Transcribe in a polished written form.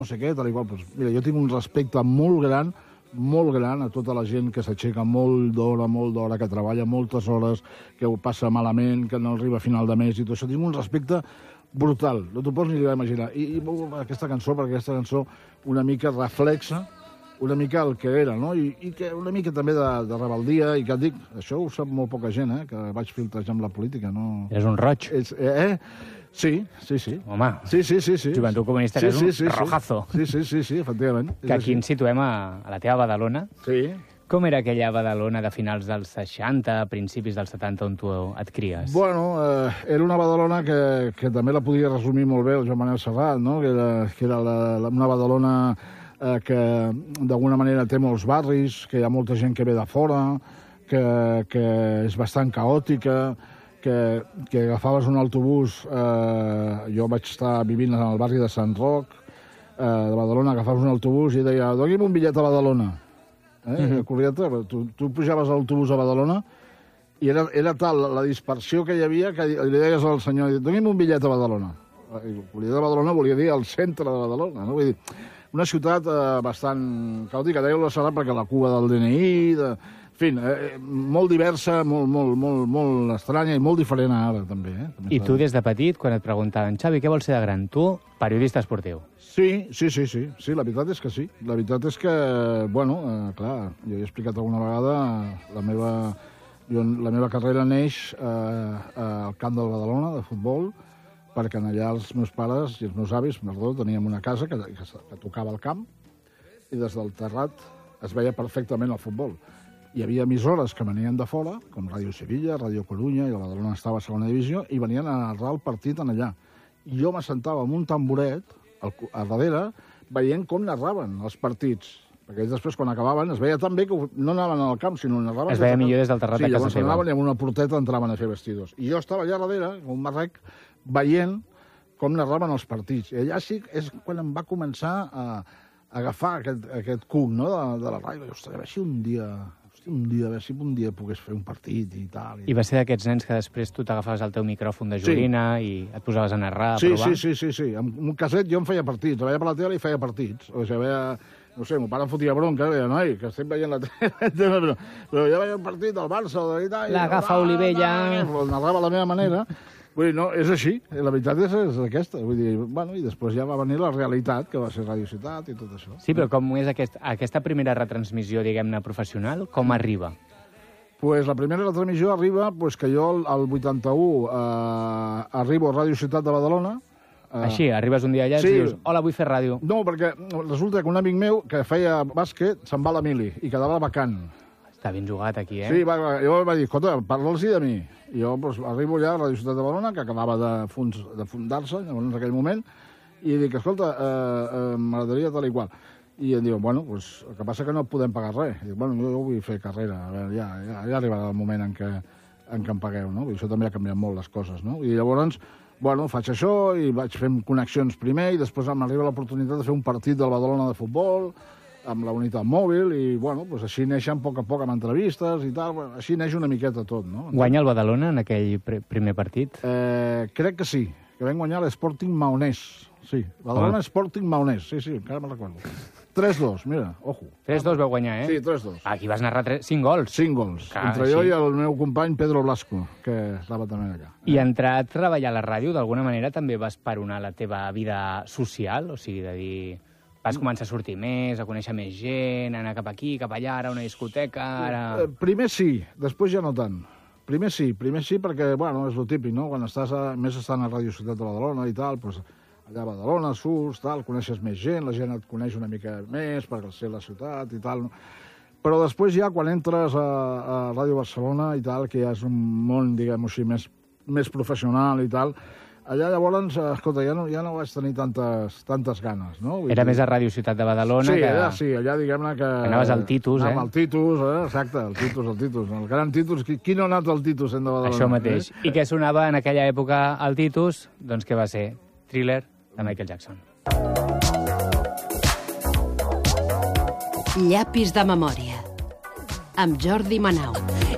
no sé què, tal i qual. Pues, mira, jo tinc un respecte molt gran a tota la gent que s'aixeca molt d'hora, que treballa moltes hores, que ho passa malament, que no arriba a final de mes i tot això. Tinc un respecte brutal, no t'ho pots ni imaginar. I aquesta cançó, perquè aquesta cançó una mica reflexa una mica el que era, no? I que una mica també de rebeldia, i que et dic, això ho sap molt poca gent, que vaig filtrejar amb la política, no? És un roig. Sí. Home, sí. Joventut Comunista, que és un rojazo. Sí, efectivament. Que aquí ens situem a la teva Badalona. Sí. Com era aquella Badalona de finals dels 60, principis dels 70, on tu et cries? Bueno, era una Badalona que també la podia resumir molt bé el Joan Manel Serrat, no? Que era una Badalona que d'alguna manera té molts barris, que hi ha molta gent que ve de fora, que és bastant caòtica, que agafaves un autobús... Jo vaig estar vivint en el barri de Sant Roc, de Badalona, agafaves un autobús i deia, doni'm un bitllet a Badalona. Corrieta, tu pujaves a l'autobús a Badalona i era tal la dispersió que hi havia que li deies al senyor, doni'm un bitllet a Badalona. El bitllet de Badalona volia dir al centre de Badalona, no? Vull dir, una ciutat bastant caòtica, deia-ho la Serrat, perquè la cua del DNI, en fi, molt diversa, molt estranya i molt diferent ara, també. I tu, des de petit, quan et preguntaven, Xavi, què vols ser de gran? Tu, periodista esportiu. Sí, la veritat és que sí. La veritat és que, bueno, clar, jo he explicat alguna vegada, la meva carrera neix al camp del Badalona, de futbol, perquè allà els meus pares i els meus avis, teníem una casa que tocava al camp i des del terrat es veia perfectament el futbol. Hi havia emissores que venien de fora, com Ràdio Sevilla, Ràdio Corunya, i el Badalona estava a segona divisió, i venien a narrar el partit allà. I jo m'assentava amb un tamboret a darrere, veient com narraven els partits. Perquè ells després, quan acabaven, es veia tan bé que no anaven al camp, sinó narraven... Es veia millor des del terrat de casa seva. Sí, llavors anaven i amb una porteta entraven a fer vestidors. I jo estava allà darrere, com un marrec, veient com narraven els partits. I allà sí és quan em va començar a agafar aquest cuc, no?, de la ràdio. Ostres, a veure si un dia pogués fer un partit i tal. I va ser d'aquests nens que després tu t'agafaves el teu micròfon de joguina i et posaves a narrar, a provar? Sí. Amb un casset jo em feia partits. Veia per la tele i feia partits. O sigui, no sé, mon pare em fotia bronca, deia, noi, que estem veient la tele, però ja veia un partit del Barça, l'agafa Olivella... Però narrava a la meva manera. Vull dir, no, és així, la veritat és aquesta. Vull dir, bueno, i després ja va venir la realitat, que va ser Radio Ciutat i tot això. Sí, però com és aquesta primera retransmissió, diguem-ne, professional, com arriba? Pues la primera retransmissió arriba que jo, al 81, arribo a Radio Ciutat de Badalona. Així, arribes un dia allà i dius, hola, vull fer ràdio. No, perquè resulta que un amic meu que feia bàsquet se'n va a la mili i quedava vacant. Està ben jugat aquí, Sí, jo va dir, escolta, parla'ls de mi. I jo arribo allà a Radio Ciutat de Badalona, que acabava de fundar-se en aquell moment, i dic, escolta, m'agradaria tal i qual. I em diu, bueno, el que passa que no podem pagar res. I dic, bueno, jo vull fer carrera, a veure, ja arribarà el moment en què em pagueu, no? I això també ha canviat molt les coses, no? I llavors, bueno, faig això i vaig fent connexions primer i després m'arriba l'oportunitat de fer un partit del Badalona de futbol amb la unitat mòbil i, bueno, així neixen a poc amb entrevistes i tal, així neix una miqueta tot, no? Guanya el Badalona en aquell primer partit? Crec que sí, que vam guanyar l'Sporting Maonès, sí, Badalona Sporting Maonès, sí, encara me'n recordo. 3-2, mira, ojo. 3-2 vau guanyar, Sí, 3-2. Aquí vas narrar 5 gols. 5 gols, entre jo i el meu company Pedro Blasco, que estava també allà. I entrar a treballar a la ràdio, d'alguna manera, també vas paronar la teva vida social? O sigui, de dir... Vas començar a sortir més, a conèixer més gent, anar cap aquí, cap allà, ara a una discoteca, ara... Primer sí, després ja no tant. Primer sí perquè, bueno, és el típic, no? Quan estàs més estant a Ràdio Ciutat de Badalona i tal, doncs allà a Badalona surts, tal, coneixes més gent, la gent et coneix una mica més per ser la ciutat i tal. Però després ja, quan entres a Ràdio Barcelona i tal, que ja és un món, diguem-ho així, més professional i tal, allà llavors, escolta, ja no vaig tenir tantes ganes, no? Era més a Ràdio Ciutat de Badalona que... Sí, allà diguem-ne que... Anaves al Titus, Anàvem al Titus, exacte, el Titus. El gran Titus. Qui no ha anat al Titus de Badalona? Això mateix. I què sonava en aquella època al Titus? Doncs què va ser? Thriller, de Michael Jackson. Llapis de memòria, amb Jordi Manau.